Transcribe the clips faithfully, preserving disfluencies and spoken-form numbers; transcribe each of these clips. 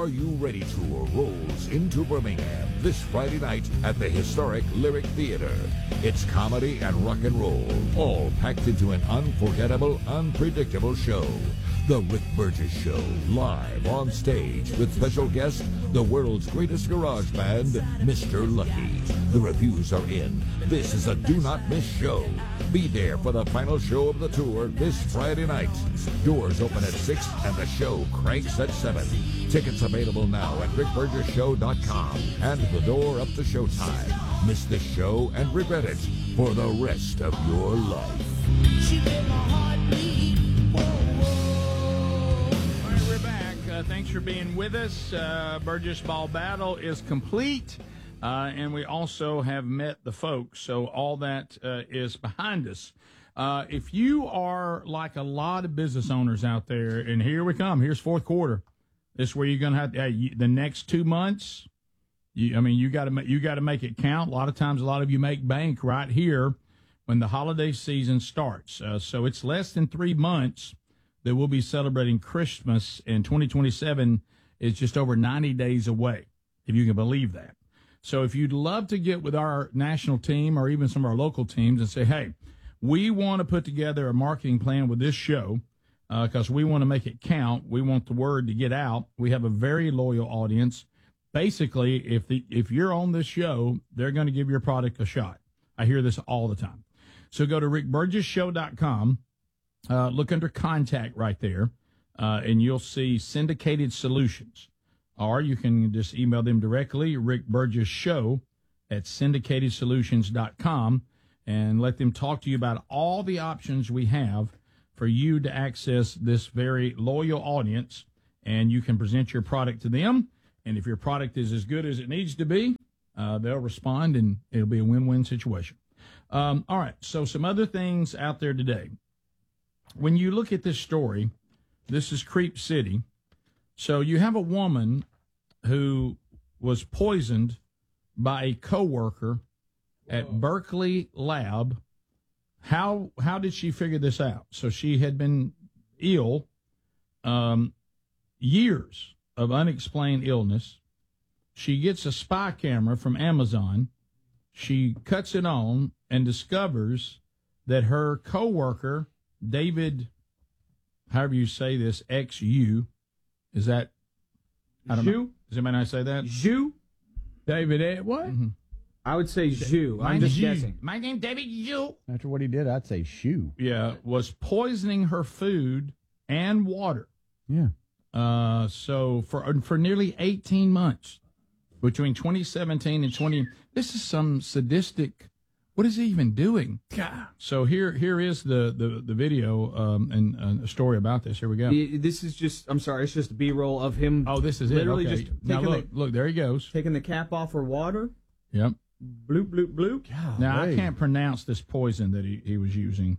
Are You Ready Tour rolls into Birmingham this Friday night at the historic Lyric Theater. It's comedy and rock and roll, all packed into an unforgettable, unpredictable show. The Rick Burgess Show, live on stage with special guest, the world's greatest garage band, Mister Lucky. The reviews are in. This is a do-not-miss show. Be there for the final show of the tour this Friday night. Doors open at six and the show cranks at seven. Tickets available now at rick burgess show dot com and the door up to showtime. Miss this show and regret it for the rest of your life. She made my heart bleed. All right, we're back. Uh, thanks for being with us. Uh, Burgess Ball Battle is complete, uh, and we also have met the folks, so all that uh, is behind us. Uh, if you are like a lot of business owners out there, and here we come, here's fourth quarter. This is where you're going to have to, uh, you, the next two months, you, I mean, you got to you got to make it count. A lot of times, a lot of you make bank right here when the holiday season starts. Uh, so it's less than three months that we'll be celebrating Christmas, and twenty twenty-seven is just over ninety days away, if you can believe that. So if you'd love to get with our national team or even some of our local teams and say, hey, we want to put together a marketing plan with this show because uh, we want to make it count. We want the word to get out. We have a very loyal audience. Basically, if the if you're on this show, they're going to give your product a shot. I hear this all the time. So go to rick burgess show dot com. Uh, look under contact right there, uh, and you'll see Syndicated Solutions. Or you can just email them directly, Rick Burgess Show at syndicated solutions dot com, and let them talk to you about all the options we have for you to access this very loyal audience, and you can present your product to them. And if your product is as good as it needs to be, uh, they'll respond, and it'll be a win-win situation. Um, all right, so some other things out there today. When you look at this story, this is Creep City. So you have a woman who was poisoned by a coworker at Berkeley Lab. How how did she figure this out? So she had been ill, um, years of unexplained illness. She gets a spy camera from Amazon. She cuts it on and discovers that her coworker, David, however you say this, X U, is that, I don't Zhu? know. Does anybody not say that? Zhu? David, Ed, what? Mm-hmm. I would say Zhu. My I'm just name's guessing. My name's David Zhu. After what he did, I'd say shoe. Yeah, was poisoning her food and water. Yeah. Uh, so for for nearly eighteen months, between twenty seventeen and twenty, this is some sadistic. What is he even doing? God. So here here is the the the video um, and uh, a story about this. Here we go. The- This is just, I'm sorry, it's just a B-roll of him Oh, this is literally it. Okay. just Now taking look, the- look, there he goes. taking the cap off her water. Yep. Bloop, bloop, bloop. Now I Golly. can't pronounce this poison that he, he was using.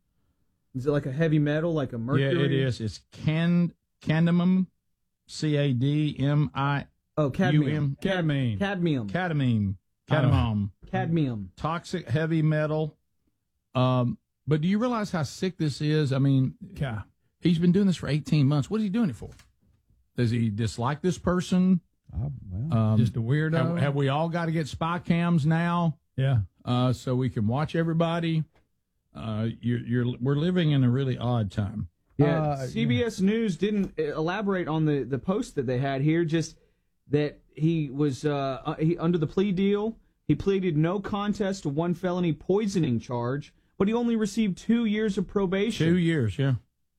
Is it like a heavy metal, like a mercury? Yeah, it is. It's can cadmium, C A D M I Oh, cadmium. U M. Cadmium. Cadmium. cadmium, I don't- cadmium, Cadmium. toxic heavy metal. Um, but do you realize how sick this is? I mean, God. he's been doing this for eighteen months. What is he doing it for? Does he dislike this person? Oh, well, Um, just a weirdo. Have, have we all got to get spy cams now? yeah. Uh, so we can watch everybody. Uh, you're, you're, we're living in a really odd time. Yeah, Uh, C B S News didn't uh, elaborate on the, the post that they had here, just that he was uh, uh, he, under the plea deal. He pleaded no contest to one felony poisoning charge, but he only received two years of probation. Two years, yeah.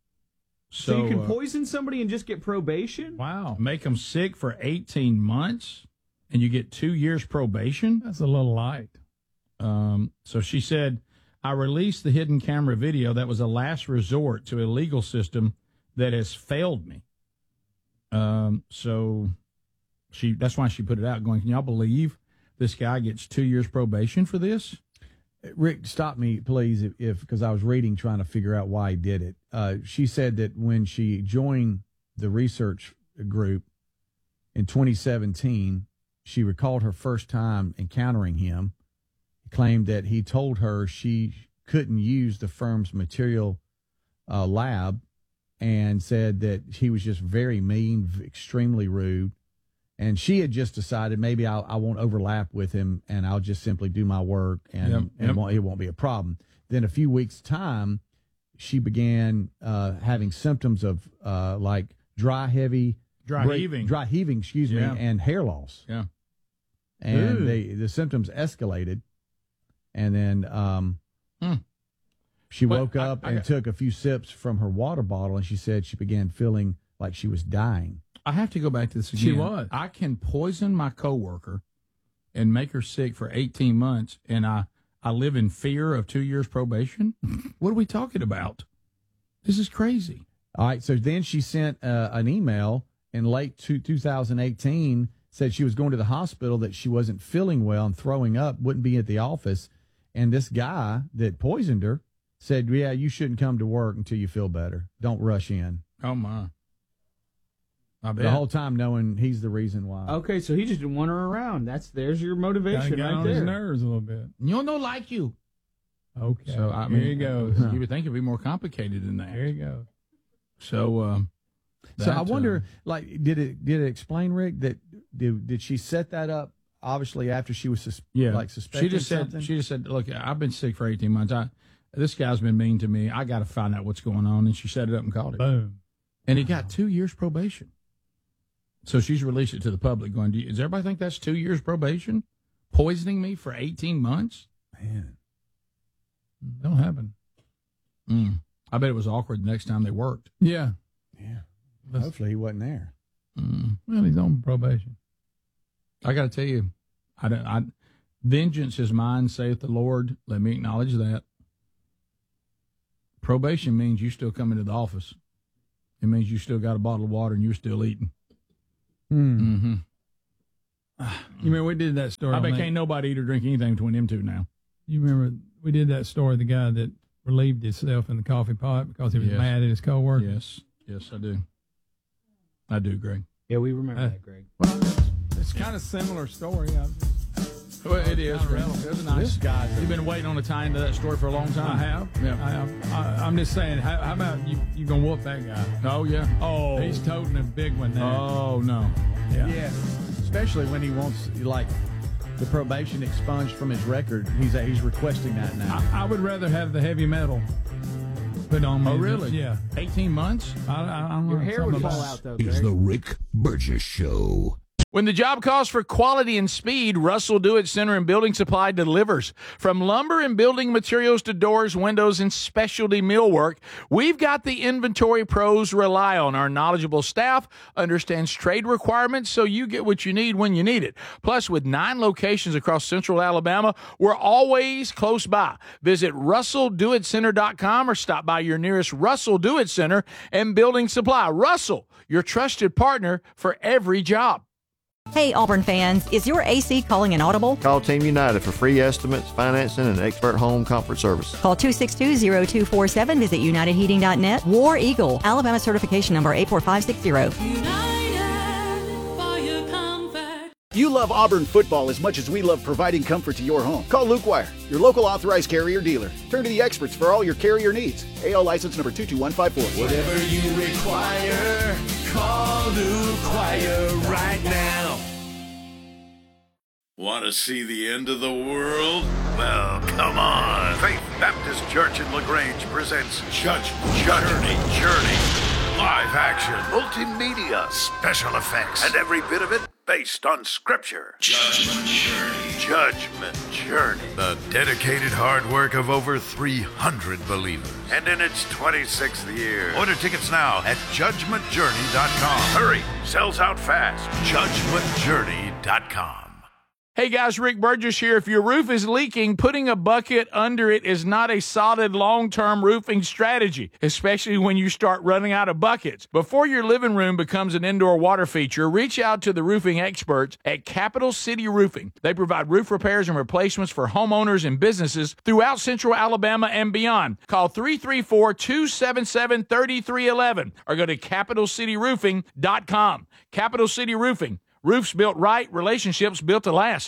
So, you can uh, poison somebody and just get probation? Wow. make them sick for eighteen months, and you get two years probation. That's a little light. Um, so she said, I released the hidden camera video that was a last resort to a legal system that has failed me. Um, so she that's why she put it out going, can y'all believe this guy gets two years probation for this? Rick, stop me, please, if because I was reading trying to figure out why he did it. Uh, she said that when she joined the research group in twenty seventeen, she recalled her first time encountering him. Claimed that he told her she couldn't use the firm's material uh, lab, and said that he was just very mean, extremely rude. And she had just decided maybe I'll, I won't overlap with him and I'll just simply do my work and, Yep, and yep. It, won't, it won't be a problem. Then a few weeks' time, she began uh, having symptoms of uh, like dry, heavy, Dry break- heaving. dry heaving, excuse Yeah. me, and hair loss. Yeah. And Ooh. they the symptoms escalated, and then um, Hmm. she But woke I- up I and got- took a few sips from her water bottle, and she said she began feeling like she was dying. I have to go back to this again. She was. I can poison my coworker and make her sick for eighteen months, and I, I live in fear of two years probation? What are we talking about? This is crazy. All right, so then she sent uh, an email in late two, two thousand eighteen, said she was going to the hospital, that she wasn't feeling well and throwing up, wouldn't be at the office. And this guy that poisoned her said, yeah, you shouldn't come to work until you feel better. Don't rush in. Oh, my. I bet. The whole time knowing he's the reason why. Okay, so he just didn't want her around. That's there's your Kinda motivation got right on his there. nerves a little bit. You don't know like you. Okay. So, I Here mean, you go. You would think it'd be more complicated than that. Here you go. So, um, So I that, wonder, uh, like, did it did it explain, Rick, that did, did she set that up? Obviously, after she was sus- yeah, like suspecting she just something. said, she just said, look, I've been sick for eighteen months. I, this guy's been mean to me. I got to find out what's going on. And she set it up and called it. Boom. And he got two years probation. So she's released it to the public going, Do you, does everybody think that's two years probation? Poisoning me for eighteen months? Man, Don't happen. Mm. I bet it was awkward the next time they worked. Yeah. yeah. That's- Hopefully he wasn't there. Mm. Well, he's on probation. I got to tell you, I, don't- I, vengeance is mine, saith the Lord. Let me acknowledge that. Probation means you still come into the office. It means you still got a bottle of water and you're still eating. Hmm. Mm-hmm. You remember we did that story? I on bet that- can't nobody eat or drink anything between them two now. You remember we did that story, the guy that relieved himself in the coffee pot because he was Yes. mad at his coworker? Yes, yes, I do. I do, Greg. Yeah, we remember Uh, that, Greg. Well, it's, it's kind of similar story. I, Well, it is. Kinda Greg. relevant. It was a nice This guy, You've been waiting on the tie into that story for a long time. I have. Yeah. I have. I, I'm just saying, how, how about you, you going to whoop that guy? Oh, yeah. Oh. He's toting a big one there. Oh, no. yeah. Yeah, especially when he wants like the probation expunged from his record. He's he's requesting that now. I, I would rather have the heavy metal put on me. Oh, than- really? Yeah. eighteen months? I, I, I don't Your know, hair something would fall about- out, though, Is Greg. the Rick Burgess Show. When the job calls for quality and speed, Russell Do-It Center and Building Supply delivers. From lumber and building materials to doors, windows, and specialty millwork, we've got the inventory pros rely on. Our knowledgeable staff understands trade requirements, so you get what you need when you need it. Plus, with nine locations across central Alabama, we're always close by. Visit russell do it center dot com or stop by your nearest Russell Do-It Center and Building Supply. Russell, your trusted partner for every job. Hey, Auburn fans, is your A C calling an audible? Call Team United for free estimates, financing, and expert home comfort service. Call two six two, zero two four seven, visit united heating dot net. War Eagle, Alabama certification number eight four five six zero. United for your comfort. You love Auburn football as much as we love providing comfort to your home. Call Luke Wire, your local authorized carrier dealer. Turn to the experts for all your carrier needs. A L license number two two one five four. Whatever you require, call Luke Wire right now. Want to see the end of the world? Well, come on. Faith Baptist Church in LaGrange presents Judge Journey. Journey. Live action, multimedia, special effects, and every bit of it based on Scripture. Judgment Journey. Judgment Journey. The dedicated hard work of over three hundred believers. And in its twenty-sixth year. Order tickets now at judgment journey dot com. Hurry, sells out fast. judgment journey dot com. Hey guys, Rick Burgess here. If your roof is leaking, putting a bucket under it is not a solid long-term roofing strategy, especially when you start running out of buckets. Before your living room becomes an indoor water feature, reach out to the roofing experts at Capital City Roofing. They provide roof repairs and replacements for homeowners and businesses throughout central Alabama and beyond. Call three three four, two seven seven, three three one one or go to capital city roofing dot com. Capital City Roofing. Roofs built right, relationships built to last.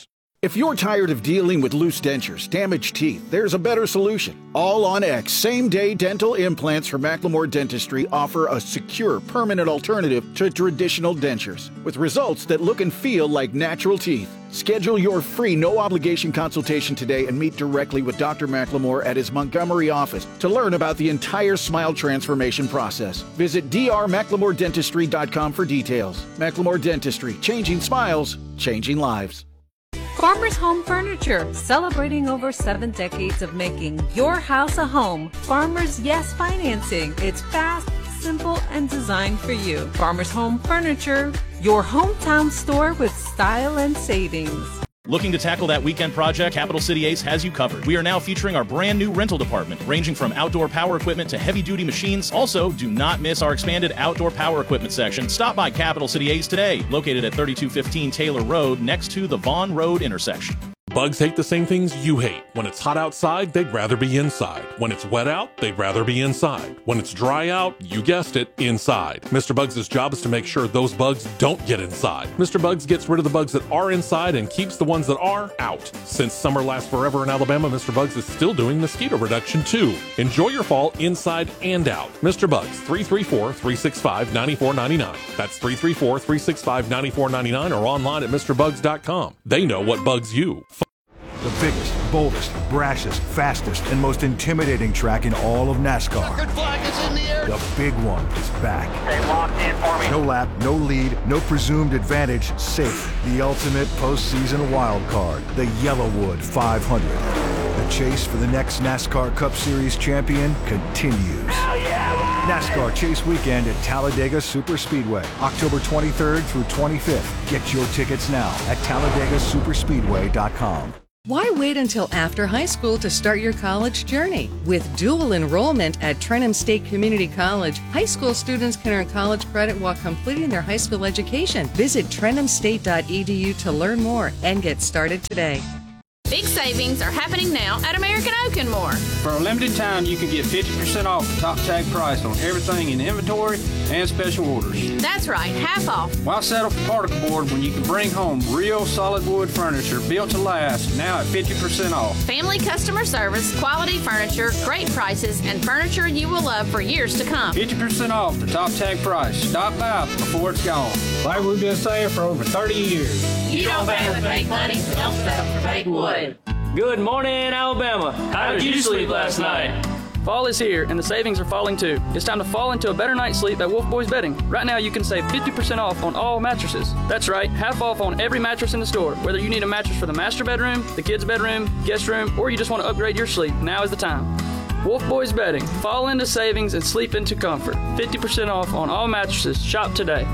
If you're tired of dealing with loose dentures, damaged teeth, there's a better solution. All on X same-day dental implants from Macklemore Dentistry offer a secure, permanent alternative to traditional dentures with results that look and feel like natural teeth. Schedule your free no-obligation consultation today and meet directly with Doctor Macklemore at his Montgomery office to learn about the entire smile transformation process. Visit d r macklemore dentistry dot com for details. Macklemore Dentistry, changing smiles, changing lives. Farmers Home Furniture, celebrating over seven decades of making your house a home. Farmers Yes Financing. It's fast, simple, and designed for you. Farmers Home Furniture, your hometown store with style and savings. Looking to tackle that weekend project? Capital City Ace has you covered. We are now featuring our brand new rental department, ranging from outdoor power equipment to heavy-duty machines. Also, do not miss our expanded outdoor power equipment section. Stop by Capital City Ace today, located at thirty-two fifteen Taylor Road, next to the Vaughn Road intersection. Bugs hate the same things you hate. When it's hot outside, they'd rather be inside. When it's wet out, they'd rather be inside. When it's dry out, you guessed it, inside. Mister Bugs' job is to make sure those bugs don't get inside. Mister Bugs gets rid of the bugs that are inside and keeps the ones that are out. Since summer lasts forever in Alabama, Mister Bugs is still doing mosquito reduction too. Enjoy your fall inside and out. Mister Bugs, three three four, three six five, nine four nine nine. That's three three four, three six five, nine four nine nine or online at Mr Bugs dot com. They know what bugs you. The biggest, boldest, brashest, fastest, and most intimidating track in all of NASCAR. Checkered flag is in the air. The big one is back. Stay locked in for me. No lap, no lead, no presumed advantage, safe. The ultimate postseason wild card, the Yellowwood five hundred. The chase for the next NASCAR Cup Series champion continues. Hell yeah! NASCAR Chase Weekend at Talladega Superspeedway, October twenty-third through twenty-fifth. Get your tickets now at talladega superspeedway dot com. Why wait until after high school to start your college journey? With dual enrollment at Trenham State Community College, high school students can earn college credit while completing their high school education. Visit trenham state dot e d u to learn more and get started today. Big savings are happening now at American Oak and More. For a limited time, you can get fifty percent off the top tag price on everything in inventory and special orders. That's right, half off. Why settle for particle board when you can bring home real solid wood furniture built to last, now at fifty percent off? Family customer service, quality furniture, great prices, and furniture you will love for years to come. fifty percent off the top tag price. Stop by before it's gone. Like we've been saying for over thirty years. You don't pay with fake money, so don't settle for fake wood. Good morning, Alabama. How did you sleep last night? Fall is here, and the savings are falling too. It's time to fall into a better night's sleep at Wolf Boys Bedding. Right now, you can save fifty percent off on all mattresses. That's right, half off on every mattress in the store. Whether you need a mattress for the master bedroom, the kids' bedroom, guest room, or you just want to upgrade your sleep, now is the time. Wolf Boys Bedding. Fall into savings and sleep into comfort. fifty percent off on all mattresses. Shop today.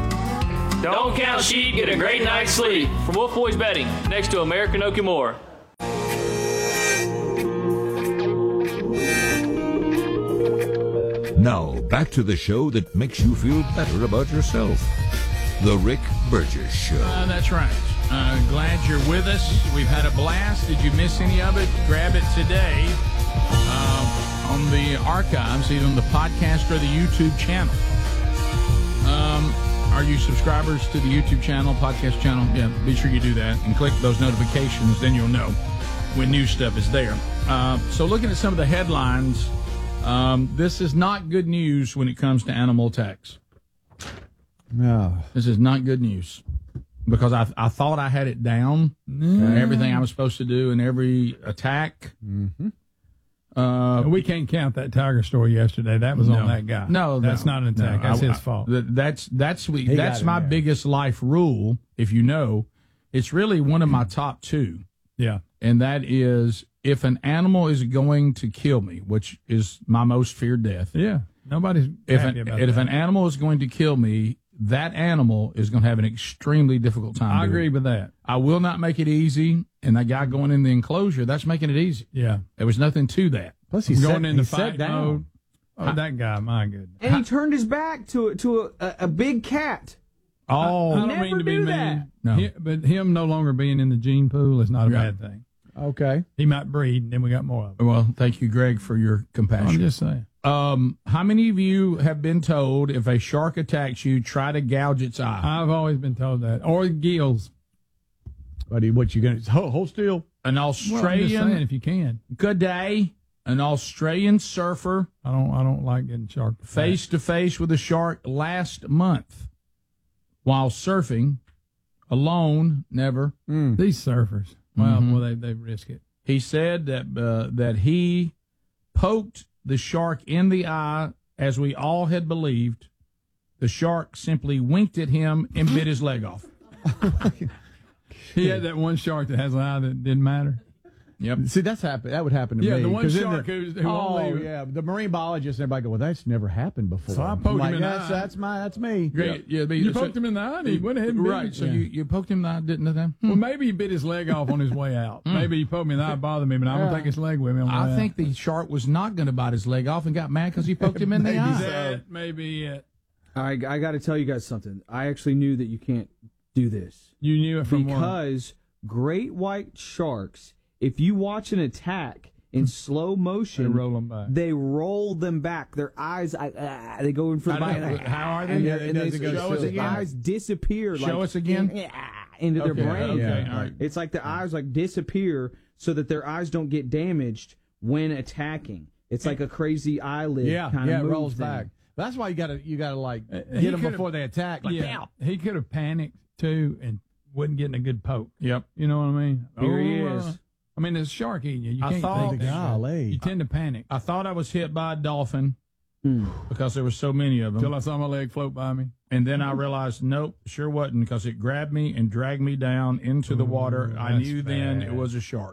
Don't count sheep, get a great night's sleep. From Wolf Boys Bedding, next to American Oak and More. Now, back to the show that makes you feel better about yourself. The Rick Burgess Show. Uh, that's right. Uh, glad you're with us. We've had a blast. Did you miss any of it? Grab it today uh, on the archives, either on the podcast or the YouTube channel. Um, are you subscribers to the YouTube channel, podcast channel? Yeah, be sure you do that and click those notifications. Then you'll know when new stuff is there. Uh, so looking at some of the headlines, um, this is not good news when it comes to animal attacks. No. This is not good news because I I thought I had it down, mm. everything I was supposed to do in every attack. Mm-hmm. Uh, we can't count that tiger story yesterday. That was no, on that guy. No, that's no, not an attack. No, that's I, his I, fault. That's that's we, He that's my there. biggest life rule. If you know, it's really one of my top two. Yeah, and that is if an animal is going to kill me, which is my most feared death. Yeah, nobody's if happy an, about if that. an animal is going to kill me, that animal is going to have an extremely difficult time. I doing agree it. with that. I will not make it easy, and that guy going in the enclosure, that's making it easy. Yeah, there was nothing to that. Plus, he's going set, into he's fight set down. mode. Oh, that guy, my goodness! And he turned his back to to a, a big cat. Oh, I, I don't never mean to be do mean. that. No. He- but him no longer being in the gene pool is not a Yeah. bad thing. Okay. He might breed, and then we got more of them. Well, thank you, Greg, for your compassion. I'm just saying. Um, how many of you have been told if a shark attacks you, try to gouge its eye? I've always been told that. Or gills. What, what you going to hold, hold still? An Well, I'm just Australian. saying, if you can. Good day. An Australian surfer I don't. I don't like getting shark face to face with a shark last month while surfing alone. Never. These surfers. Well, Mhm. well, they they risk it. He said that uh, that he poked the shark in the eye, as we all had believed. The shark simply winked at him and bit his leg off. He had that one shark that has an eye that didn't matter. Yep. See, that's happen. That would happen to Yeah, me. the one 'Cause then shark the, who's- who won't oh, leave it. yeah, the marine biologists and everybody go, well, that's never happened before. So I poked I'm him like, in the that's, eye. That's my, that's me. Great. Yeah, but You so- poked him in the eye, and he went ahead and bit Right. him. So Yeah. you, you poked him in the eye, didn't know Well, maybe he bit his leg off on his way out. Mm. Maybe he poked me in the eye, bothered me, but I'm gonna Yeah. take his leg with me. On the way I out. think the shark was not going to bite his leg off and got mad because he poked him in the Maybe eye. that may be it. I, I got to tell you guys something. I actually knew that you can't do this. You knew it from what? because great white sharks, if you watch an attack in slow motion, They roll 'em back. They roll them back. Their eyes, I, ah, they go in for the I bite. know. How are they? And, Yeah, they're- it and they, doesn't go show slow. us the again. eyes disappear. Show like, us again. in- into their Okay, brain. okay, all right. It's like the eyes like disappear so that their eyes don't get damaged when attacking. It's like a crazy eyelid. Yeah, kind yeah, of it move rolls thing. back. That's why you got to you got to like Uh, get he them could've- before they attack. Like, yeah, pow. he could have panicked too and wasn't getting a good poke. Yep. You know what I mean? Here he Oh, is. uh, I mean, there's a shark eating you. You I can't thought- think that. Golly. You tend to panic. I thought I was hit by a dolphin Hmm. because there were so many of them. Till I saw my leg float by me. And then I realized, nope, sure wasn't, because it grabbed me and dragged me down into the water. I that's knew then bad. it was a shark.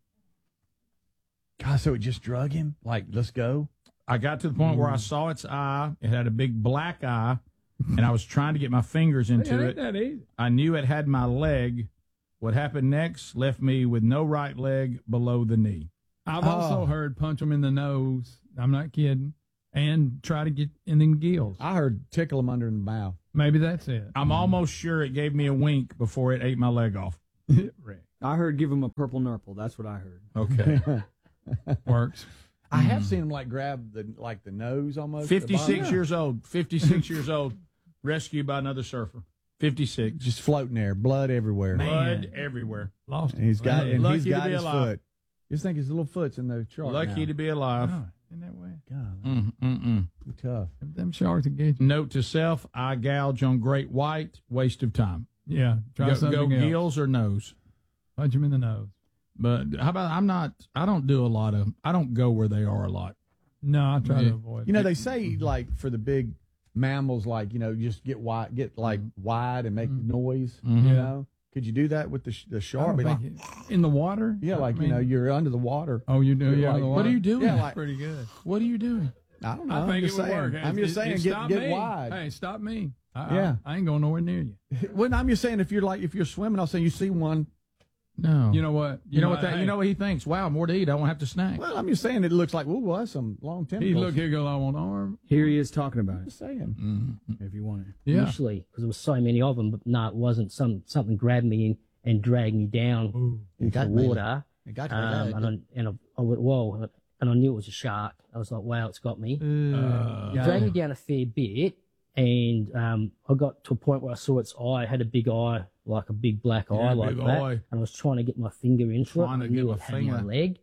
God, so it just drug him? Like, let's go? I got to the point where I saw its eye. It had a big black eye, and I was trying to get my fingers into It it. ain't that easy. I knew it had my leg. What happened next left me with no right leg below the knee. I've also Oh. heard punch him in the nose. I'm not kidding. And try to get in the gills. I heard tickle him under the mouth. Maybe that's it. I'm almost sure it gave me a wink before it ate my leg off. Rick. I heard give him a purple nurple. That's what I heard. Okay. Works. I have seen him like grab the like the nose almost. the fifty-six bottom. years old. fifty-six years old. Rescued by another surfer. fifty-six. just floating there, blood everywhere. Blood everywhere. Lost And he's got Man, and lucky he's to got be his alive. foot. Just think his little foot's in the shark. Lucky now. to be alive. Oh, in that way. God, Mm, mm, mm. tough. Them sharks will get you. Note to self: eye gouge on great white. Waste of time. Yeah. Try Go, something go else. gills or nose. Punch him in the nose. But how about I'm not? I don't do a lot of. I don't go where they are a lot. No, I try Yeah. to avoid You know, it. they say like for the big mammals, like you know, just get wide, get like wide and make noise. Mhm. You know, could you do that with the sh- the I shark? don't Be like, think it- in the water? yeah, I like you mean- know, you're under the water. Oh, you do? You're Yeah. like- the What are you doing? Yeah, That's like- pretty good. What are you doing? I don't know. I I'm think it just would saying. work. I'm It- just it- saying, it get stop get me. wide. Hey, stop me. I, Yeah. I, I ain't going nowhere near you. Well, I'm just saying, if you're like if you're swimming, I'll say you see one. No. You know what? You know what? Hey, That, you know what he thinks? Wow, more to eat. I won't have to snack. Well, I'm just saying it looks like, oh, well, that's some long He tentacles. look here, go. I want arm. Here he is talking about it. Just saying. Mm. If you want it. Yeah. Initially, because there was so many of them, but no, it wasn't. Some something grabbed me in and dragged me down Ooh. into got the me. water. It got Um, and I, and I, I went, whoa, and I knew it was a shark. I was like, wow, it's got me. Uh, It dragged me down a fair bit, and um, I got to a point where I saw its eye. It had a big eye, like a big black Yeah, eye, like big that. eye. And I was trying to get my finger into Trying it. to I knew get it a had my finger. leg.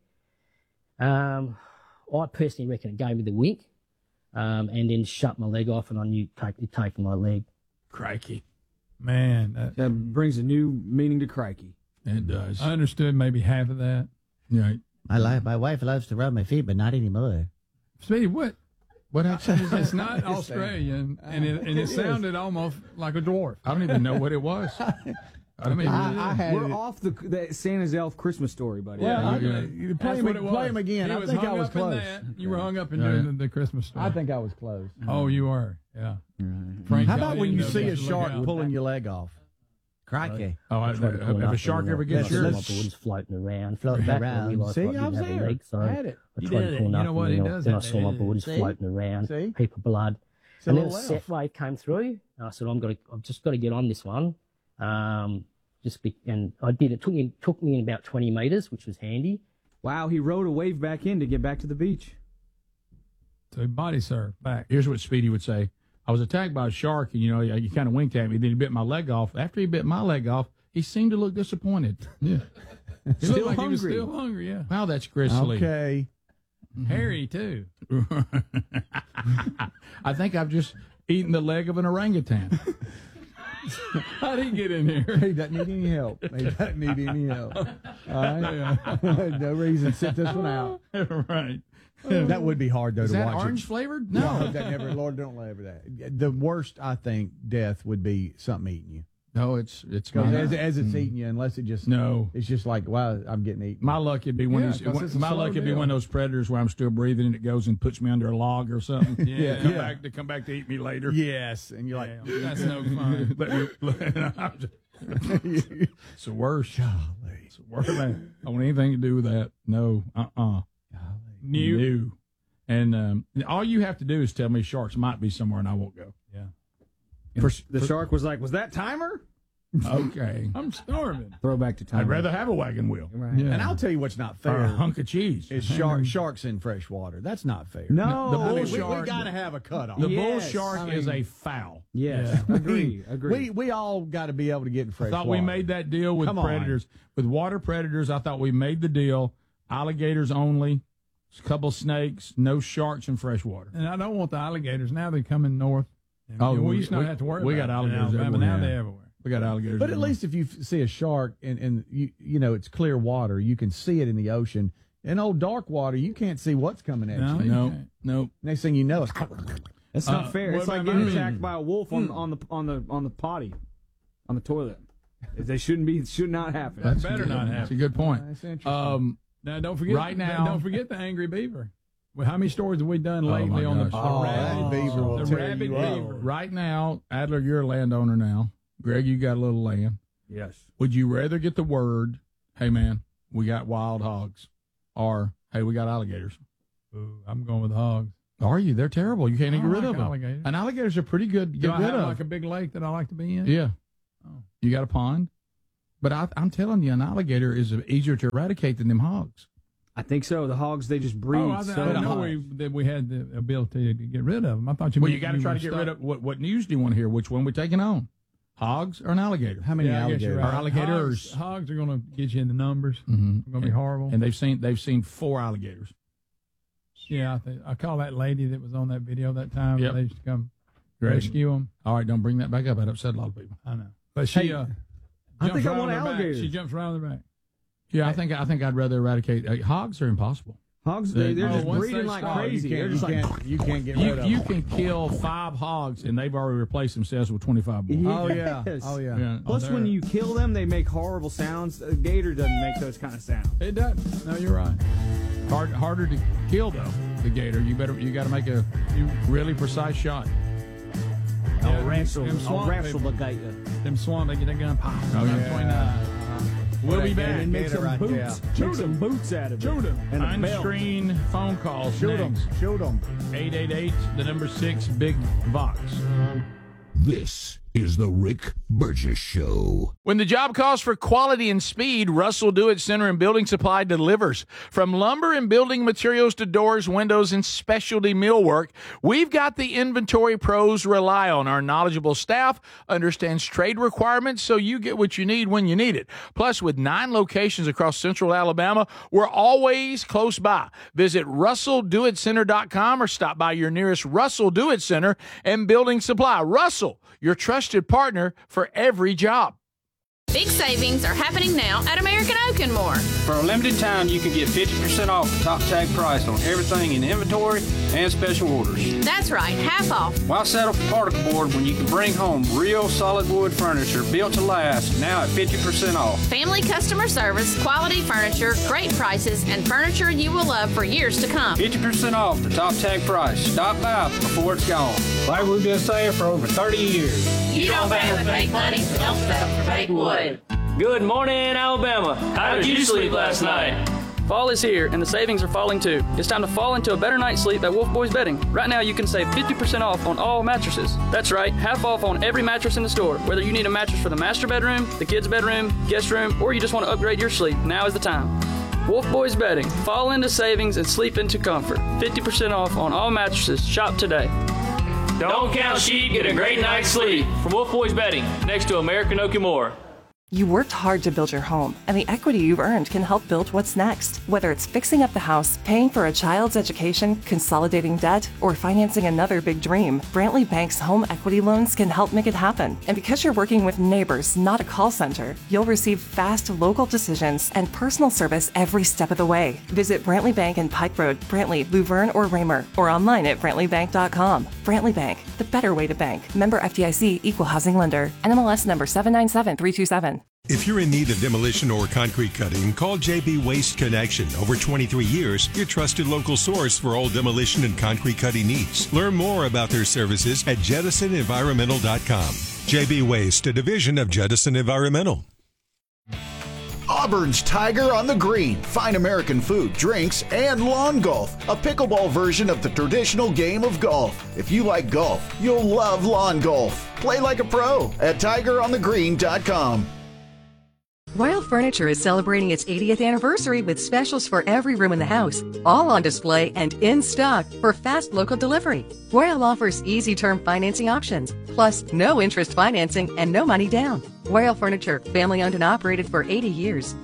Um, I personally reckon it gave me the wink, um, and then shut my leg off, and I knew it would taken my leg. Crikey. Man, that, That brings a new meaning to crikey. It does. I understood maybe half of that. Right. My life, my wife loves to rub my feet, but not anymore. Speedy, what? What accent is It's that? not Australian, and it, and it sounded almost like a dwarf. I don't even know what it was. I mean, I, I had We're it. off the that Santa's elf Christmas story, buddy. Well, Yeah, I, you- you play, That's him, what it was. play him again. He I was think I hung was up in close. that. You were hung up in Oh, doing yeah. the, the Christmas story. I think I was close. Oh, you were. Yeah. Right. Frank, How about when you knows see a to look shark out. pulling your leg off? Crikey. Oh, I, I tried to pull if up a shark and, uh, ever I gets saw my yours, boards floating around. Floating Back, I around. realised See, I I didn't was have a there. leg, so I had it. I You tried did to it. pull You up, know what? and He then, I- does then I that. saw my boards See? floating around, See? heap of blood. It's a And then a little set elf. wave came through, and I said, I'm gonna, I've just got to get on this one. Um, just be, and I did. It took me took me in about twenty meters, which was handy. Wow, he rode a wave back in to get back to the beach. So body surf back. here's what Speedy would say. I was attacked by a shark, and, you know, he kind of winked at me. Then he bit my leg off. After he bit my leg off, He seemed to look disappointed. Yeah. He Still looked like hungry. He was still hungry, yeah. Wow, that's grisly. Okay. Hairy, too. I think I've just eaten the leg of an orangutan. How'd he get in here? He doesn't need any help. He doesn't need any help. All right. No reason. Sit this one out. Right. That would be hard, though, Is to that watch. orange it. flavored? No, No. that never. Lord, don't ever that. The worst, I think, death would be something eating you. No, it's it's Because my as, as it's eating you, unless it just No. it's just like, wow, I'm getting eaten. My luck would be one Yeah, of these, 'cause it's a my slow luck would be deal. one of those predators where I'm still breathing and it goes and puts me under a log or something. Yeah. come Yeah. back to come back to eat me later. Yes, and you're like, Yeah, that's no fun. Let me- I'm just- it's the worst. It's the worst. I don't want anything to do with that. No. Uh. uh New. New. And um, all you have to do is tell me sharks might be somewhere, and I won't go. Yeah. For, the shark was like, was that timer? Okay. I'm starving. Throw back to timer. I'd rather have a wagon wheel. Right. Yeah. and I'll tell you what's not Or fair. a hunk of cheese. Is shark, sharks in fresh water. That's not fair. No. The I bull mean, we, shark- we got to have a cutoff. The bull Yes. shark I is mean- a foul. Yes. Agree. Agree. We we all got to be able to get in fresh I thought water. we made that deal with Come on. predators. With water predators, I thought we made the deal. Alligators only, a couple snakes, no sharks in fresh water. And I don't want the alligators. Now they're coming north. And, Oh, you know, we we- used to not we- have to worry we about got it in alligators Alabama. everywhere. Now Yeah. they're everywhere. We got alligators. But at everywhere. least if you f- see a shark and, and you you know it's clear water, you can see it in the ocean. In old dark water, you can't see what's coming at No, you. you no, can't. no. Next thing you know, it's That's not Uh, fair. what It's like about getting mine? attacked by a wolf on, on the on the on the potty, on the toilet. They shouldn't be. Should not happen. That better not That's a happen. good point. That's interesting. Um, Now, don't forget. Right now- Don't forget the angry beaver. Well, how many stories have we done Oh, lately my on the, gosh. the Oh, rabid that beaver will The tear rabid you up. beaver. right now, Adler, you're a landowner now. Greg, you got a little land. Yes. Would you rather get the word, "Hey man, we got wild hogs," or "Hey, we got alligators"? Ooh, I'm going with hogs. Are you? They're terrible. You can't I even get rid like of them. alligators. And alligators are pretty good to Do get I rid have of. like a big lake that I like to be in? Yeah. Oh. You got a pond? But I, I'm telling you, an alligator is easier to eradicate than them hogs. I think so. The hogs they just breed. Oh, I, th- so I didn't know high. we, that we had the ability to get rid of them. I thought you. Well, meant you got to try to would get stop- rid of what, what news do you want to hear? Which one we taking on? Hogs or an alligator? How many Yeah, I guess you're alligators? right. Or alligators. Hogs, hogs are going to get you in the numbers. Mm-hmm. They're going to be horrible. And they've seen they've seen four alligators. Yeah, I, think, I call that lady that was on that video that time. Yep. They used to come Great. rescue them. All right, don't bring that back up. That upset a lot of people. I know, but she. Hey, uh, I jumps think I right want on their back. alligators. She jumps right on the back. Yeah, I think I think I'd rather eradicate uh, hogs. Are impossible. Hogs, they, they're Oh, just once breeding they like stop, crazy. You They're can't, just you, like, can't, you can't get rid You of you them. can kill five hogs and they've already replaced themselves with twenty-five more. Oh yeah. Yes. Oh yeah. Yeah. Plus, Oh, when they're- you kill them, they make horrible sounds. A gator doesn't make those kind of sounds. It does. No, you're right. Hard, harder to kill though. The gator. You better you got to make a really precise shot. Yeah, I'll wrestle. them I'll swamp wrestle people. the gator. Them swamp, they get that gun. Pop. Oh, yeah. twenty-nine. We'll be that back. gator- And make gator some right boots. there. Make some boots out of it. Shoot 'em. And a belt. On-screen phone calls. Shoot them. next. Shoot them. eight eight eight, the number six, Big Vox. This is the Rick Burgess Show. When the job calls for quality and speed, Russell Do-It Center and Building Supply delivers. From lumber and building materials to doors, windows, and specialty millwork, we've got the inventory pros rely on. Our knowledgeable staff understands trade requirements, so you get what you need when you need it. Plus, with nine locations across central Alabama, we're always close by. Visit russell do it center dot com or stop by your nearest Russell Do-It Center and Building Supply. Russell, your trusted partner for every job. Big savings are happening now at American Oak and More. For a limited time, you can get fifty percent off the top tag price on everything in inventory and special orders. That's right, half off. Why settle for particle board when you can bring home real solid wood furniture built to last, now at fifty percent off? Family customer service, quality furniture, great prices, and furniture you will love for years to come. fifty percent off the top tag price. Stop by before it's gone. Like we've been saying for over thirty years. You don't pay with fake money, so don't settle for fake wood. Good morning, Alabama. How did you sleep last night? Fall is here, and the savings are falling too. It's time to fall into a better night's sleep at Wolf Boys Bedding. Right now, you can save fifty percent off on all mattresses. That's right, half off on every mattress in the store. Whether you need a mattress for the master bedroom, the kids' bedroom, guest room, or you just want to upgrade your sleep, now is the time. Wolf Boys Bedding. Fall into savings and sleep into comfort. fifty percent off on all mattresses. Shop today. Don't count sheep, get a great night's sleep. From Wolf Boys Bedding, next to American Oak and More. You worked hard to build your home, and the equity you've earned can help build what's next. Whether it's fixing up the house, paying for a child's education, consolidating debt, or financing another big dream, Brantley Bank's home equity loans can help make it happen. And because you're working with neighbors, not a call center, you'll receive fast local decisions and personal service every step of the way. Visit Brantley Bank in Pike Road, Brantley, Luverne, or Raymer, or online at brantley bank dot com. Brantley Bank, the better way to bank. Member F D I C, Equal Housing Lender. N M L S number seven nine seven three two seven. If you're in need of demolition or concrete cutting, call J B Waste Connection. Over twenty-three years, your trusted local source for all demolition and concrete cutting needs. Learn more about their services at jettison environmental dot com. J B Waste, a division of Jettison Environmental. Auburn's Tiger on the Green. Fine American food, drinks, and lawn golf. A pickleball version of the traditional game of golf. If you like golf, you'll love lawn golf. Play like a pro at tiger on the green dot com. Royal Furniture is celebrating its eightieth anniversary with specials for every room in the house, all on display and in stock for fast local delivery. Royal offers easy term financing options, plus no interest financing and no money down. Royal Furniture, family owned and operated for eighty years.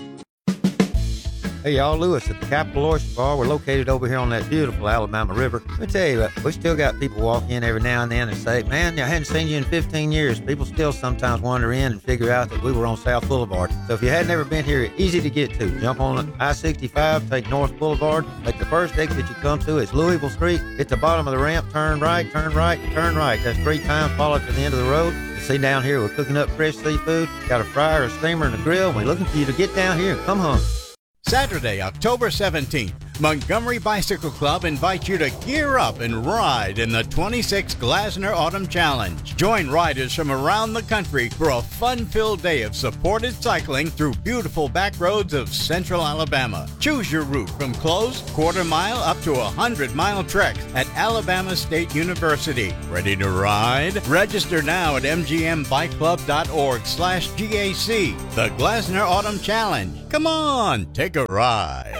Hey, y'all, Lewis at the Capital Oyster Bar. We're located over here on that beautiful Alabama River. Let me tell you what, we still got people walk in every now and then and say, man, I hadn't seen you in fifteen years. People still sometimes wander in and figure out that we were on South Boulevard. So if you had never been here, easy to get to. Jump on I sixty-five, take North Boulevard. Take the first exit you come to, it's Louisville Street. Hit the bottom of the ramp, turn right, turn right, turn right. That's three times, follow to the end of the road. You see down here, we're cooking up fresh seafood. Got a fryer, a steamer, and a grill. We're looking for you to get down here and come home. Saturday, October seventeenth, Montgomery Bicycle Club invites you to gear up and ride in the twenty-sixth Glasner Autumn Challenge. Join riders from around the country for a fun-filled day of supported cycling through beautiful back roads of central Alabama. Choose your route from closed, quarter mile up to a hundred-mile treks at Alabama State University. Ready to ride? Register now at m g m bike club dot org slash G A C. The Glasner Autumn Challenge. Come on, take a ride.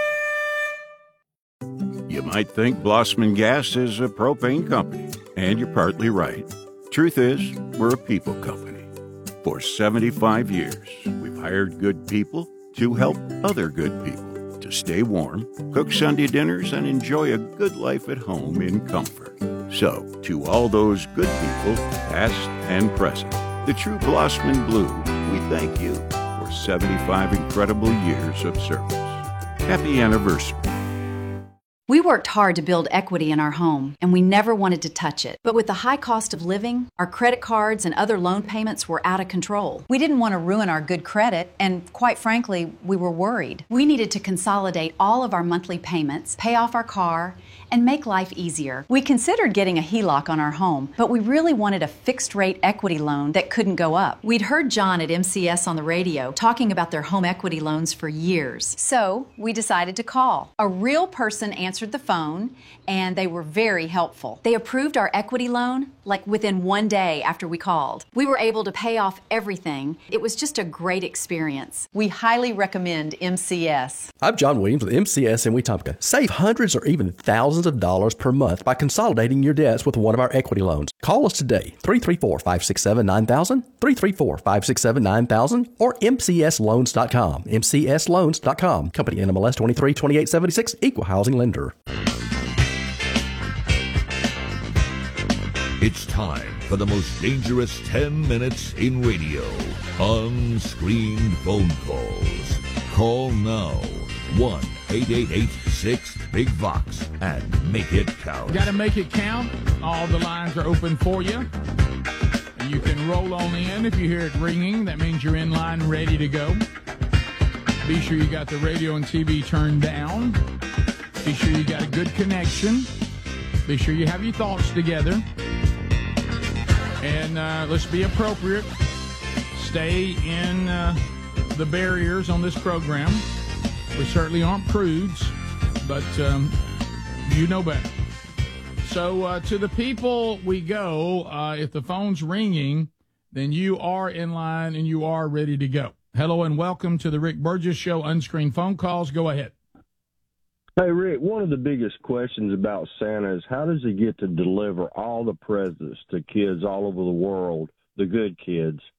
You might think Blossman Gas is a propane company, and you're partly right. Truth is, we're a people company. For seventy-five years, we've hired good people to help other good people to stay warm, cook Sunday dinners, and enjoy a good life at home in comfort. So, to all those good people, past and present, the true Blossman Blue, we thank you for seventy-five incredible years of service. Happy anniversary. We worked hard to build equity in our home, and we never wanted to touch it. But with the high cost of living, our credit cards and other loan payments were out of control. We didn't want to ruin our good credit, and quite frankly, we were worried. We needed to consolidate all of our monthly payments, pay off our car, and make life easier. We considered getting a H E L O C on our home, but we really wanted a fixed-rate equity loan that couldn't go up. We'd heard John at M C S on the radio talking about their home equity loans for years. So we decided to call. A real person answered the phone, and they were very helpful. They approved our equity loan like within one day after we called. We were able to pay off everything. It was just a great experience. We highly recommend M C S. I'm John Williams with M C S in Wetumpka. Save hundreds or even thousands of dollars per month by consolidating your debts with one of our equity loans. Call us today, three three four, five six seven, nine thousand, three three four, five six seven, nine thousand, or m c s loans dot com, m c s loans dot com. Company N M L S twenty-three twenty-eight seventy-six, Equal Housing Lender. It's time for the most dangerous ten minutes in radio. Unscreened phone calls. Call now. one eight eight eight six big Vox and make it count. Got to make it count. All the lines are open for you. And you can roll on in if you hear it ringing. That means you're in line, ready to go. Be sure you got the radio and T V turned down. Be sure you got a good connection. Be sure you have your thoughts together. And uh, let's be appropriate. Stay in uh, the barriers on this program. We certainly aren't prudes, but um, you know better. So uh, to the people we go, uh, if the phone's ringing, then you are in line and you are ready to go. Hello and welcome to the Rick Burgess Show. Unscreened phone calls. Go ahead. Hey, Rick, one of the biggest questions about Santa is how does he get to deliver all the presents to kids all over the world, the good kids?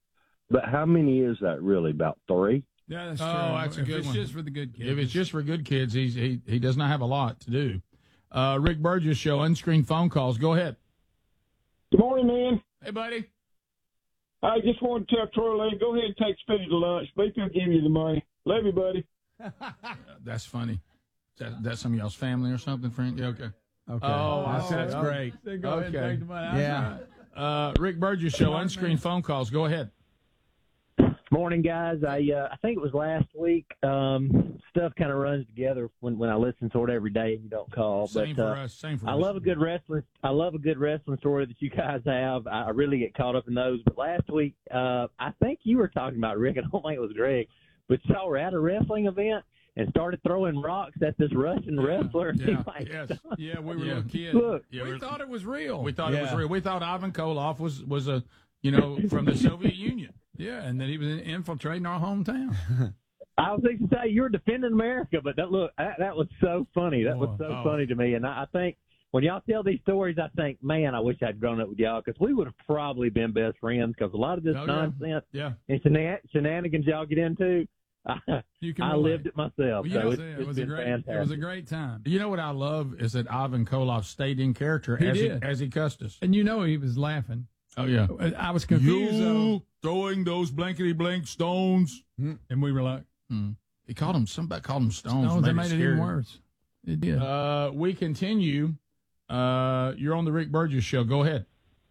But how many is that really? About three? Yeah, that's oh, true. that's a if good it's one. just for the good kids. If it's just for good kids, he's, he he does not have a lot to do. Uh, Rick Burgess Show, unscreened phone calls. Go ahead. Good morning, man. Hey, buddy. I just wanted to tell Troy Lane, go ahead and take Speedy to lunch. B P will give you the money. Love you, buddy. That's funny. Is that, that some of y'all's family or something, Frank? Yeah, okay. Okay. Oh, That's- that's oh. great. Say go ahead and Okay. take the money. Yeah. Uh, Rick Burgess Show, unscreened phone calls. Go ahead. Morning, guys. I uh, I think it was last week. Um, stuff kind of runs together when, when I listen to it every day and you don't call. Same but for uh, us. Same for I us. love a good wrestling. I love a good wrestling story that you guys have. I I really get caught up in those. But last week, uh, I think you were talking about Rick. I don't think it was Greg, but y'all were at a wrestling event and started throwing rocks at this Russian wrestler. Yeah. He, like, Yes. Yeah, we were Yeah. little kids. Look, Yeah, we we're- thought it was real. We thought it was Yeah. real. We thought Ivan Koloff was, was a, you know, from the Soviet Union. Yeah, and that he was infiltrating our hometown. I was thinking to say you were defending America, but that look that, that was so funny. That was so Oh. funny to me, and I, I think when y'all tell these stories, I think, man, I wish I'd grown up with y'all because we would have probably been best friends. Because a lot of this Oh, yeah. nonsense Yeah. and shenan- shenanigans y'all get into, I, You can I relate. lived it myself. Well, you so know, it's, it it's was a been great. fantastic. It was a great time. You know what I love is that Ivan Koloff stayed in character He as, did. He, as he cussed us. And you know he was laughing. Oh, yeah. I was confused. You though. throwing those blankety blank stones. And we were like, Hmm. He called him, somebody called him stones. oh, that made it scary. even worse. It did. Uh, we continue. Uh, you're on the Rick Burgess Show. Go ahead.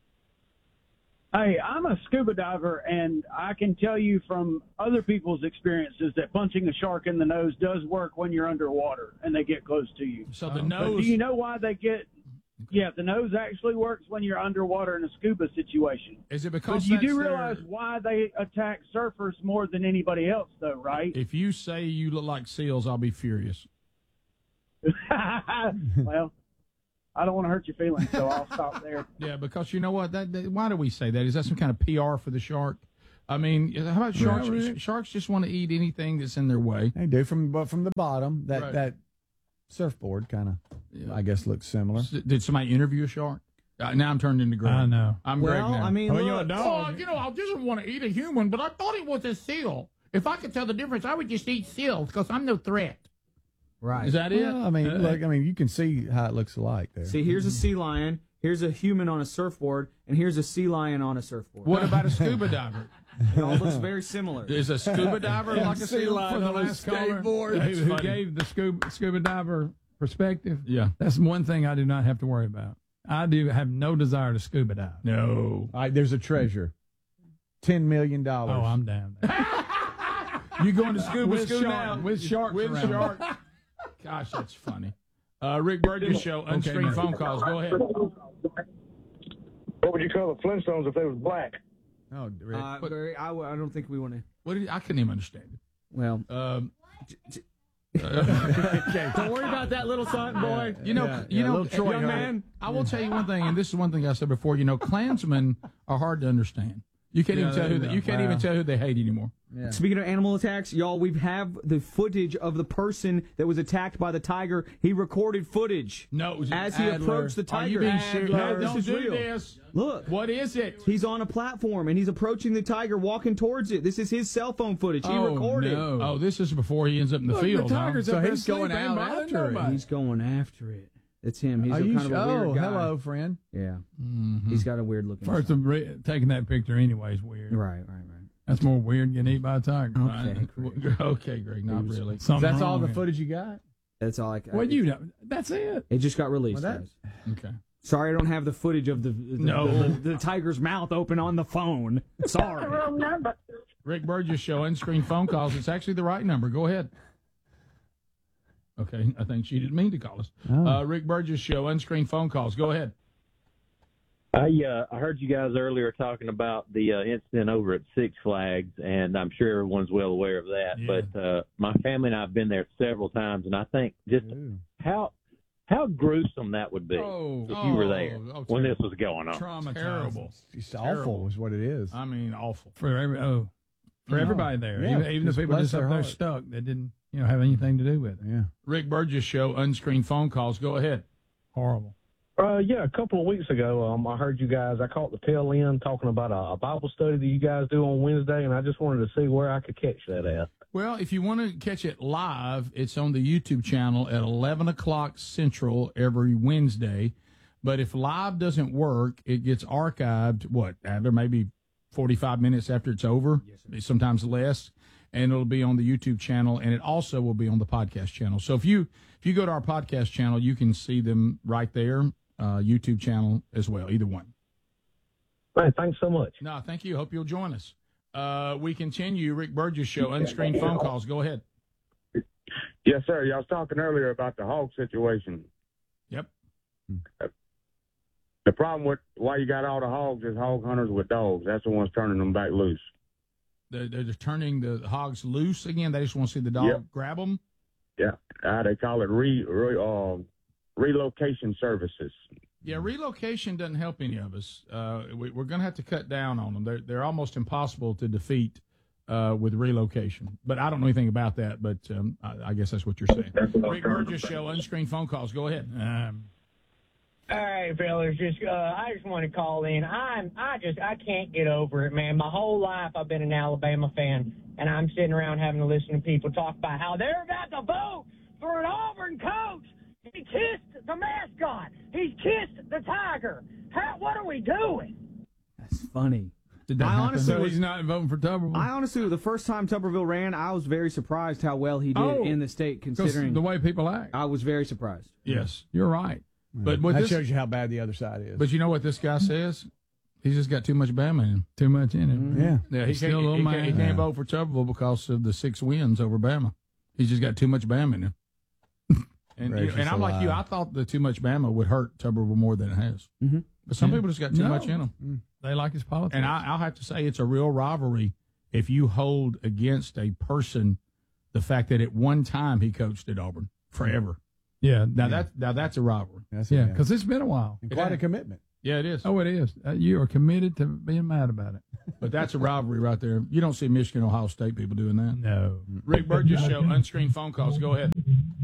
Hey, I'm a scuba diver, and I can tell you from other people's experiences that punching a shark in the nose does work when you're underwater and they get close to you. So the But nose. do you know why they get? Yeah, the nose actually works when you're underwater in a scuba situation. Is it But because you that's do their- realize why they attack surfers more than anybody else, though, right? If you say you look like seals, I'll be furious. Well, I don't want to hurt your feelings, so I'll stop there. Yeah, because you know what? That, that why do we say that? Is that some kind of P R for the shark? I mean, how about sharks? Rick. Sharks just want to eat anything that's in their way. They do from but from the bottom. That Right. that surfboard kind of, I guess, looks similar. S- Did somebody interview a shark? Uh, now I'm turned into Greg. I know. I'm Well, Greg now. I mean, Oh, you're a look, dog. Oh, you know, I didn't want to eat a human, but I thought it was a seal. If I could tell the difference, I would just eat seals because I'm no threat. right. Is that it? Well, I mean, Uh, look, I mean, you can see how it looks alike there. See, here's a sea lion, here's a human on a surfboard, and here's a sea lion on a surfboard. What about a scuba diver? It all looks very similar. Is a scuba diver Yeah, like a sea seal? lion For the on a last caller? skateboard. That's Who, who funny. gave the scuba, scuba diver perspective? Yeah. That's one thing I do not have to worry about. I do have no desire to scuba dive. No. All right, there's a treasure, ten million dollars. Oh, I'm down there. You going to scuba With scuba shark- now? with sharks With around. shark. Gosh, that's funny. Uh, Rick Burgess Show, unscreened man. phone calls. Go ahead. What would you call the Flintstones if they was black? Oh, Rick. Uh, Barry, I, w- I don't think we want to. What did, I couldn't even understand it. Well, Um, don't worry about that little son, boy. You know, Yeah, you yeah, know, little Troy young heard man. I will tell you one thing, and this is one thing I said before. You know, Klansmen are hard to understand. You can't Yeah, even tell they who they, know. you can't even Wow. tell who they hate anymore. Yeah. Speaking of animal attacks, y'all, we have the footage of the person that was attacked by the tiger. He recorded footage No, as he Adler. approached the Are tiger. you being Adler. serious? No, Don't this is do real. this. Look, What is it? he's on a platform and he's approaching the tiger, walking towards it. This is his cell phone footage. He Oh, recorded. no. Oh, this is before he ends up in the Look, field. the huh? tiger's So up there he's going sleeping, out ain't bothering after it. nobody. He's going after it. It's him. He's Are a you kind of a oh, weird guy. hello, friend. Yeah, Mhm. he's got a weird looking. First, of re- taking that picture anyway is weird. right, right, right. That's more weird than getting eat by a tiger. Okay, Right. Okay, Greg, not really. Something That's all wrong the here. footage you got? That's all I. can. Well, you know, that's it. It just got released. Well, that- guys. Okay. Sorry, I don't have the footage of the the, No. the, the, the tiger's mouth open on the phone. Sorry. Rick Burgess Show, unscreened phone calls. It's actually the right number. Go ahead. Okay, I think she didn't mean to call us. Oh. Uh, Rick Burgess Show, unscreened phone calls. Go ahead. I uh, I heard you guys earlier talking about the uh, incident over at Six Flags, and I'm sure everyone's well aware of that. Yeah. But uh, my family and I have been there several times, and I think just Ooh. how how gruesome that would be Oh, if you were oh, there oh, when terrible. this was going on. Traumatizing. Terrible. It's Terrible. awful, is what it is. I mean, awful. For every oh, for No. everybody there, Yeah, even, even the just people bless just up their there heart. stuck that didn't, you know, have anything to do with it. Yeah. Rick Burgess Show, unscreened phone calls. Go ahead. Horrible. Uh, yeah, a couple of weeks ago, um, I heard you guys, I caught the tail end talking about a, a Bible study that you guys do on Wednesday, and I just wanted to see where I could catch that at. Well, if you want to catch it live, it's on the YouTube channel at eleven o'clock Central every Wednesday. But if live doesn't work, it gets archived, what, after maybe forty-five minutes after it's over, yes, sometimes less, and it'll be on the YouTube channel, and it also will be on the podcast channel. So if you if you go to our podcast channel, you can see them right there, uh, YouTube channel as well, either one. Hey, thanks so much. No, thank you. Hope you'll join us. Uh, we continue Rick Burgess Show, unscreened phone calls. Go ahead. Yes, sir. Y'all was talking earlier about the hog situation. Yep. The problem with why you got all the hogs is hog hunters with dogs. That's the ones turning them back loose. They're, they're turning the hogs loose again. They just want to see the dog Yep. grab them. Yeah, uh, they call it re, re uh, relocation services. Yeah, relocation doesn't help any of us. Uh, we, we're going to have to cut down on them. They're they're almost impossible to defeat uh, with relocation. But I don't know anything about that. But um, I, I guess that's what you're saying. Rick Burgess Show, unscreened phone calls. Go ahead. Um, All right, fellas. Just uh, I just want to call in. I'm I just I can't get over it, man. My whole life I've been an Alabama fan, and I'm sitting around having to listen to people talk about how they're about to vote for an Auburn coach. He kissed the mascot. He's kissed the tiger. How, what are we doing? That's funny. Did that I happen? honestly So was he's not voting for Tuberville? I honestly, the first time Tuberville ran, I was very surprised how well he did Oh, in the state, considering the way people act. I was very surprised. Yes, you're right. But what that this, shows you how bad the other side is. But you know what this guy says? He's just got too much Bama in him. Too much in him. Mm-hmm. Yeah. Yeah, he He's can't, still a little he, man. can't, he can't Yeah. vote for Tuberville because of the six wins over Bama. He's just got too much Bama in him. and you know, and I'm like you. I thought the too much Bama would hurt Tuberville more than it has. Mm-hmm. But some Yeah. people just got too No. much in them. They like his politics. And I, I'll have to say it's a real rivalry if you hold against a person the fact that at one time he coached at Auburn forever. yeah. Now yeah. that now that's a rivalry. That's Yeah, yeah. because it's been a while. And quite a commitment. Yeah, it is. Oh, it is. Uh, you are committed to being mad about it. But that's a rivalry right there. You don't see Michigan, Ohio State people doing that. No. Rick Burgess Show, unscreened phone calls. Go ahead.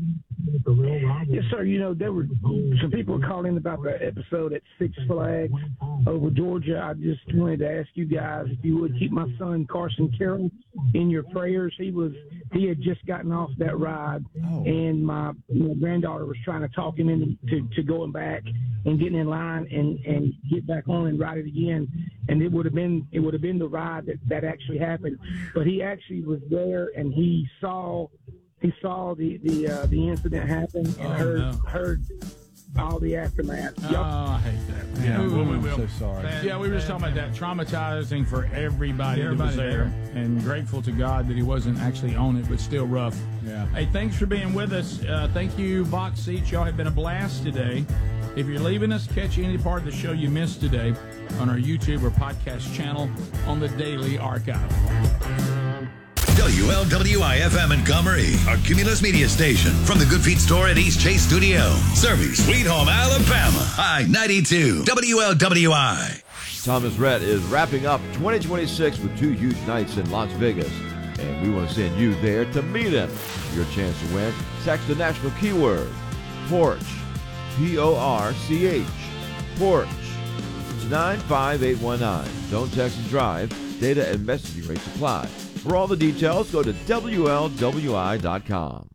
Yes, sir. You know, there were some people were calling about the episode at Six Flags over Georgia. I just wanted to ask you guys if you would keep my son Carson Carroll in your prayers. He was he had just gotten off that ride, Oh. and my, my granddaughter was trying to talk him into to, to going back and getting in line and, and get back on and ride it again. And it would have been it would have been the ride that, that actually happened. But he actually was there and he saw. He saw the the uh, the incident happen and Oh, heard no. heard all the aftermath. Oh, I hate that. Yeah, Ooh, well, we I'm will. so sorry. Yeah, we were just talking about that. Traumatizing for everybody, Everybody that was there. And grateful to God that he wasn't actually on it, but still rough. Yeah. Hey, thanks for being with us. Uh, thank you, Box Seats. Y'all have been a blast today. If you're leaving us, catch any part of the show you missed today on our YouTube or podcast channel on the Daily Archive. W L W I F M Montgomery, a Cumulus media station from the Good Feet store at East Chase Studio. Serving Sweet Home, Alabama. I ninety-two, W L W I. Thomas Rhett is wrapping up twenty twenty-six with two huge nights in Las Vegas, and we want to send you there to meet him. Your chance to win, text the national keyword, Porch, P O R C H, Porch, to nine five eight one nine. Don't text and drive. Data and messaging rates apply. For all the details, go to W L W I dot com.